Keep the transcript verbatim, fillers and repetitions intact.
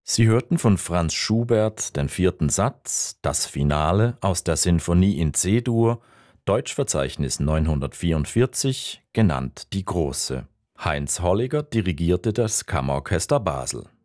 Sie hörten von Franz Schubert den vierten Satz, das Finale aus der Sinfonie in C-Dur, Deutschverzeichnis neunhundertvierundvierzig, genannt die Große. Heinz Holliger dirigierte das Kammerorchester Basel.